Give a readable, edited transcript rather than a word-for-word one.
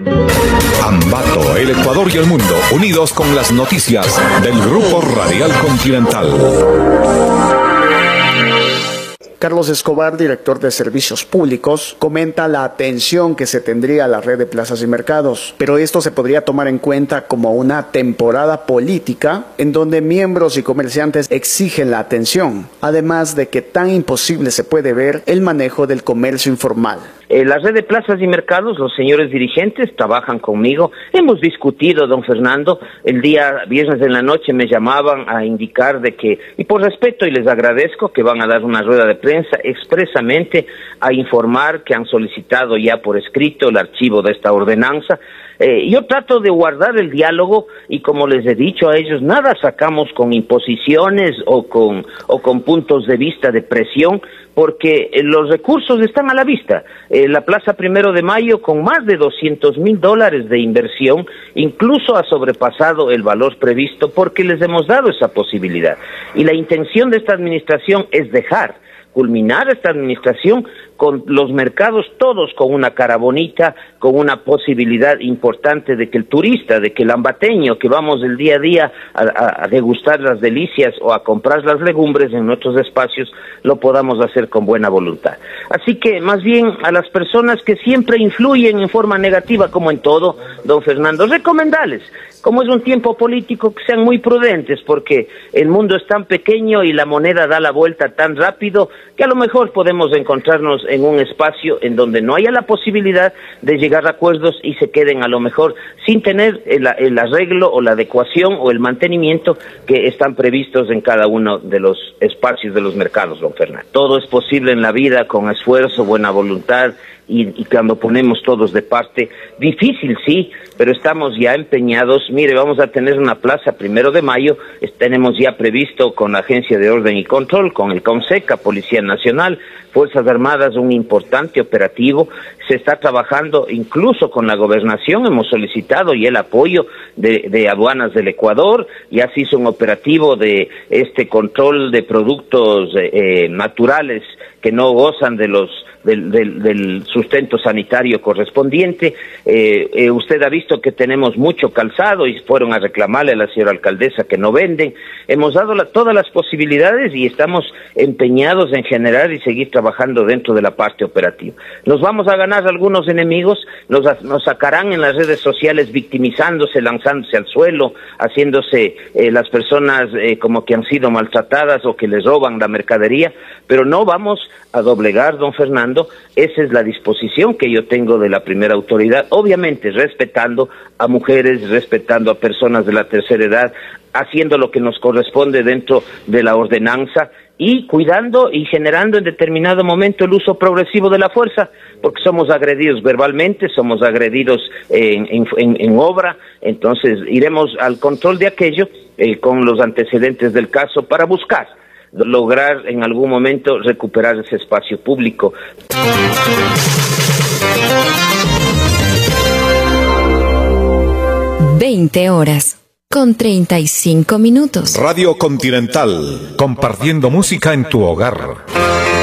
Ambato, el Ecuador y el mundo, unidos con las noticias del Grupo Radial Continental. Carlos Escobar, director de Servicios Públicos, comenta la atención que se tendría a la red de plazas y mercados, pero esto se podría tomar en cuenta como una temporada política en donde miembros y comerciantes exigen la atención, además de que tan imposible se puede ver el manejo del comercio informal. La red de plazas y mercados, los señores dirigentes trabajan conmigo. Hemos discutido, don Fernando, el día viernes en la noche me llamaban a indicar de que, y por respeto y les agradezco, que van a dar una rueda de prensa expresamente a informar que han solicitado ya por escrito el archivo de esta ordenanza. Yo trato de guardar el diálogo y, como les he dicho a ellos, nada sacamos con imposiciones o con puntos de vista de presión, porque los recursos están a la vista. La Plaza 1 de Mayo, con más de $200,000 de inversión, incluso ha sobrepasado el valor previsto porque les hemos dado esa posibilidad. Y la intención de esta administración es culminar esta administración con los mercados todos con una cara bonita, con una posibilidad importante de que el turista, de que el ambateño que vamos el día a día a degustar las delicias o a comprar las legumbres en nuestros espacios, lo podamos hacer con buena voluntad. Así que más bien a las personas que siempre influyen en forma negativa, como en todo, don Fernando, recomendarles, como es un tiempo político, que sean muy prudentes, porque el mundo es tan pequeño y la moneda da la vuelta tan rápido que a lo mejor podemos encontrarnos en un espacio en donde no haya la posibilidad de llegar a acuerdos y se queden a lo mejor sin tener el arreglo o la adecuación o el mantenimiento que están previstos en cada uno de los espacios de los mercados, don Fernando. Todo es posible en la vida con esfuerzo, buena voluntad y cuando ponemos todos de parte. Difícil, sí, pero estamos ya empeñados. Mire, vamos a tener una plaza 1 de Mayo, tenemos ya previsto con la Agencia de Orden y Control, con el COMSECA, Policía Nacional, Fuerzas Armadas, un importante operativo. Se está trabajando incluso con la Gobernación, hemos solicitado y el apoyo de Aduanas del Ecuador. Ya se hizo un operativo de control de productos naturales que no gozan de del sustento sanitario correspondiente. Usted ha visto que tenemos mucho calzado y fueron a reclamarle a la señora alcaldesa que no venden. Hemos dado todas las posibilidades y estamos empeñados en generar y seguir trabajando dentro de la parte operativa. Nos vamos a ganar algunos enemigos, nos sacarán en las redes sociales victimizándose, lanzándose al suelo, haciéndose las personas como que han sido maltratadas o que les roban la mercadería, pero no vamos a doblegar, don Fernando. Esa es la disposición que yo tengo de la primera autoridad, obviamente respetando a mujeres, respetando a personas de la tercera edad, haciendo lo que nos corresponde dentro de la ordenanza y cuidando y generando en determinado momento el uso progresivo de la fuerza, porque somos agredidos verbalmente, somos agredidos en obra. Entonces iremos al control de aquello con los antecedentes del caso para buscar lograr en algún momento recuperar ese espacio público. 20:35. Radio Continental, compartiendo música en tu hogar.